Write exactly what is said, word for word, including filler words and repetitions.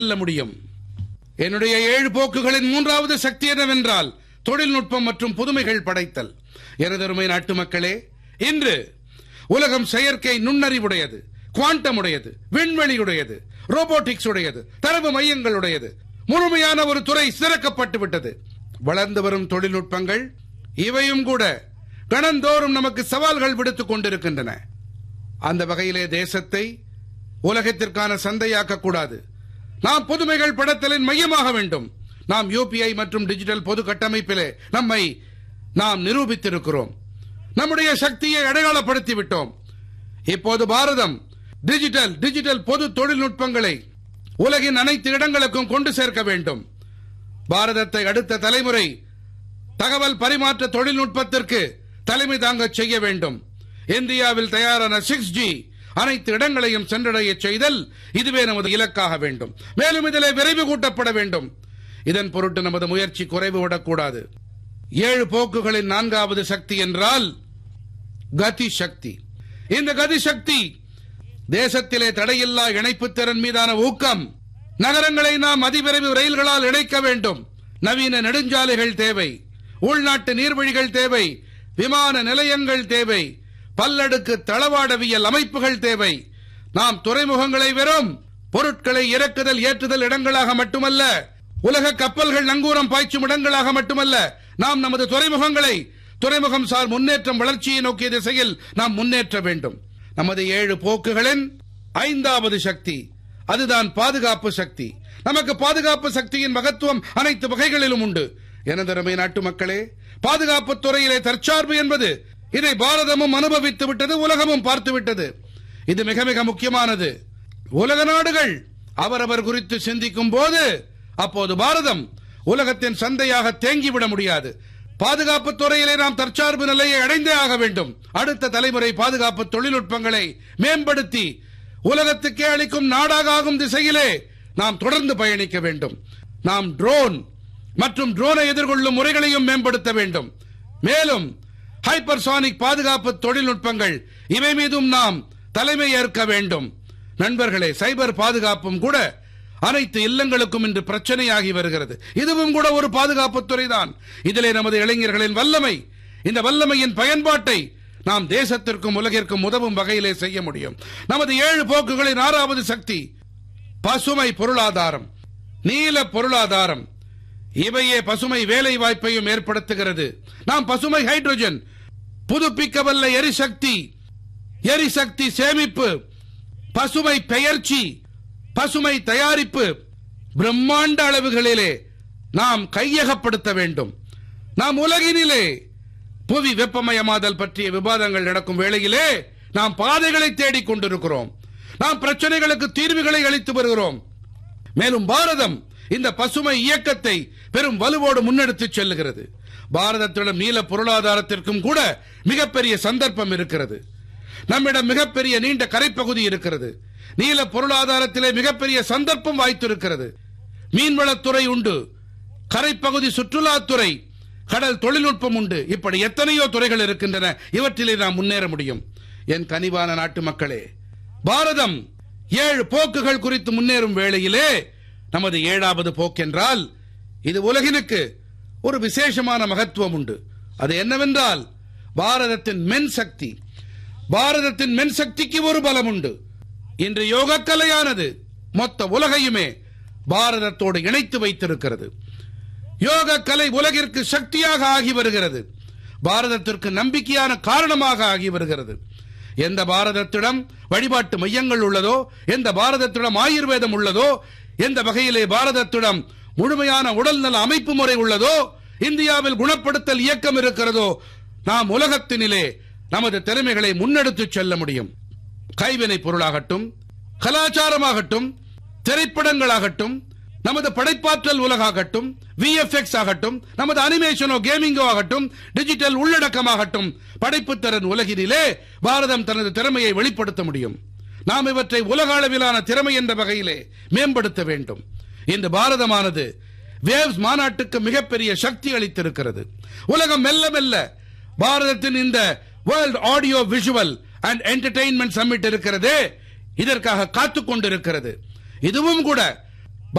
செல்ல முடியும். என்னுடைய ஏழு போக்குகளின் மூன்றாவது சக்தி என்னவென்றால் தொழில்நுட்பம் மற்றும் புதுமைகள் படைத்தல். எனதருமை நாட்டு மக்களே, இன்று உலகம் செயற்கை நுண்ணறிவுடையது, குவாண்டம் உடையது, விண்வெளியுடையது, ரோபோட்டிக்ஸ் உடையது, தரவு மையங்களுடையது. முழுமையான ஒரு துறை திறக்கப்பட்டு விட்டது. வளர்ந்து வரும் தொழில்நுட்பங்கள் இவையும் கூட கணந்தோறும் நமக்கு சவால்கள் விடுத்துக் கொண்டிருக்கின்றன. அந்த வகையிலே தேசத்தை உலகத்திற்கான சந்தையாக்க கூடாது. நாம் புதுமைகள் படைத்தலின் மையமாக வேண்டும். நாம் யூபிஐ மற்றும் டிஜிட்டல் பொது கட்டமைப்பிலே நம்மை நாம் நிரூபித்திருக்கிறோம். நம்முடைய சக்தியை அடையாளப்படுத்தி விட்டோம். இப்போது பாரதம் டிஜிட்டல் டிஜிட்டல் பொது தொழில்நுட்பங்களை உலகின் அனைத்து இடங்களுக்கும் கொண்டு சேர்க்க வேண்டும். பாரதத்தை அடுத்த தலைமுறை தகவல் பரிமாற்ற தொழில்நுட்பத்திற்கு தலைமை தாங்க செய்ய வேண்டும். இந்தியாவில் தயாரான சிக்ஸ் ஜி அனைத்து இடங்களையும் சென்றடைய செய்தல் இதுவே நமது இலக்காக வேண்டும். மேலும் இதிலே விரைவு கூட்டப்பட வேண்டும். இதன் பொருட்டு நமது முயற்சி குறைவு விடக்கூடாது. ஏழு போக்குகளின் நான்காவது சக்தி என்றால் கதி சக்தி. இந்த கதி சக்தி தேசத்திலே தடையில்லா இணைப்பு திறன் மீதான ஊக்கம். நகரங்களை நாம் அதிவிரைவு ரயில்களால் இணைக்க வேண்டும். நவீன நெடுஞ்சாலைகள் தேவை, உள்நாட்டு நீர்வழிகள் தேவை, விமான நிலையங்கள் தேவை, பல்லடுக்கு தளவாடவியல் அமைப்புகள் தேவை. நாம் துறைமுகங்களை வெறும் பொருட்களை இறக்குதல் ஏற்றுதல் இடங்களாக மட்டுமல்ல, உலக கப்பல்கள் நங்கூரம் பாய்ச்சும் இடங்களாக மட்டுமல்ல, நாம் நமது துறைமுகங்களை துறைமுகம் சார் முன்னேற்றம் வளர்ச்சியை நோக்கிய திசையில் நாம் முன்னேற்ற வேண்டும். நமது ஏழு போக்குகளின் ஐந்தாவது சக்தி அதுதான் பாதுகாப்பு சக்தி. நமக்கு பாதுகாப்பு சக்தியின் மகத்துவம் அனைத்து வகைகளிலும் உண்டு. எனதருமை நாட்டு மக்களே, பாதுகாப்பு துறையிலே தற்சார்பு என்பது இதை பாரதமும் அனுபவித்து விட்டது, உலகமும் பார்த்து விட்டது. இது மிக மிக முக்கியமானது. உலக நாடுகள் அவரவர் குறித்து சிந்திக்கும் போது அப்போது பாரதம் உலகத்தின் சந்தையாக தேங்கிவிட முடியாது. பாதுகாப்பு துறையிலே நாம் தற்சார்பு நிலையை அடைந்தே ஆக வேண்டும். அடுத்த தலைமுறை பாதுகாப்பு தொழில்நுட்பங்களை மேம்படுத்தி உலகத்துக்கே அளிக்கும் நாடாக ஆகும் திசையிலே நாம் தொடர்ந்து பயணிக்க வேண்டும். நாம் ட்ரோன் மற்றும் ட்ரோனை எதிர்கொள்ளும் முறைகளையும் மேம்படுத்த வேண்டும். மேலும் ஹைப்பர்சானிக் பாதுகாப்பு தொழில்நுட்பங்கள் இவை மீதும் நாம் தலைமை ஏற்க வேண்டும். நண்பர்களே, சைபர் பாதுகாப்பும் கூட அனைத்து இல்லங்களுக்கும் இன்று பிரச்சனையாகி வருகிறது. இதுவும் கூட ஒரு பாதுகாப்பு துறைதான். இதிலே நமது இளைஞர்களின் வல்லமை, இந்த வல்லமையின் பயன்பாட்டை நாம் தேசத்திற்கும் உலகிற்கும் உதவும் வகையிலே செய்ய முடியும். நமது ஏழு போக்குகளின் ஆறாவது சக்தி பசுமை பொருளாதாரம், நீல பொருளாதாரம். இவையே பசுமை வேலை வாய்ப்பையும் ஏற்படுத்துகிறது. நாம் பசுமை ஹைட்ரஜன், புதுப்பிக்கவல்ல எரிசக்தி, எரிசக்தி சேமிப்பு, பசுமை பெயர்ச்சி, பசுமை தயாரிப்பு பிரம்மாண்ட அளவுகளிலே நாம் கையகப்படுத்த வேண்டும். நாம் உலகினிலே புவி வெப்பமயமாதல் பற்றிய விவாதங்கள் நடக்கும் வேளையிலே நாம் பாதைகளை தேடிக் கொண்டிருக்கிறோம். நாம் பிரச்சனைகளுக்கு தீர்வுகளை அளித்து வருகிறோம். மேலும் பாரதம் இந்த பசுமை இயக்கத்தை பெரும் வலுவோடு முன்னெடுத்து செல்லுகிறது. பாரதத்திடம் நீல பொருளாதாரத்திற்கும் கூட மிகப்பெரிய சந்தர்ப்பம் இருக்கிறது. நம்மிடம் மிகப்பெரிய நீண்ட கரைப்பகுதி இருக்கிறது. நீல பொருளாதாரத்திலே மிகப்பெரிய சந்தர்ப்பம் வாய்த்திருக்கிறது. மீன்வளத்துறை உண்டு, கரைப்பகுதி சுற்றுலாத்துறை, கடல் தொழில்நுட்பம் உண்டு. இப்படி எத்தனையோ துறைகள் இருக்கின்றன. இவற்றிலே நாம் முன்னேற முடியும். என் கனிவான நாட்டு மக்களே, பாரதம் ஏழு போக்குகள் குறித்து முன்னேறும் வேளையிலே நமது ஏழாவது போக்கென்றால் இது உலகினுக்கு ஒரு விசேஷமான மகத்துவம் உண்டு. அது என்னவென்றால் பாரதத்தின் மென் சக்தி. பாரதத்தின் மென் சக்திக்கு ஒரு பலம் உண்டு. இன்று யோக கலையானது மொத்த உலகையுமே பாரதத்தோடு இணைத்து வைத்திருக்கிறது. யோக கலை உலகிற்கு சக்தியாக ஆகி வருகிறது. பாரதத்திற்கு நம்பிக்கையான காரணமாக ஆகி வருகிறது. எந்த பாரதத்திடம் வழிபாட்டு மையங்கள் உள்ளதோ, எந்த பாரதத்திடம் ஆயுர்வேதம் உள்ளதோ, எந்த வகையிலே பாரதத்திடம் முழுமையான உடல்நல அமைப்பு முறை உள்ளதோ, இந்தியாவில் குணப்படுத்தல் இயக்கம் இருக்கிறதோ, நாம் உலகத்தினிலே நமது திறமைகளை முன்னெடுத்து செல்ல முடியும். கைவினை பொருளாகட்டும், கலாச்சாரமாகட்டும், திரைப்படங்களாகட்டும், நமது படைப்பாற்றல் உலகாகட்டும், விஎஃப்எக்ஸ் ஆகட்டும், நமது அனிமேஷனோ கேமிங்கோ ஆகட்டும், டிஜிட்டல் உள்ளடக்கமாகட்டும், படைப்புத்திறன் உலகினிலே பாரதம் தனது திறமையை வெளிப்படுத்த முடியும். நாம் இவற்றை உலக அளவிலான திறமை என்ற வகையிலே மேம்படுத்த வேண்டும். இந்த பாரதமானது வேவ்ஸ் மாநாட்டுக்கு மிகப்பெரிய சக்தி அளித்திருக்கிறது. உலகம் மெல்ல மெல்ல பாரதத்தின் இந்த world audio visual and entertainment submit இருக்கிறதே, இதற்காக காத்துக் கொண்டிருக்கிறது. இதுவும் கூட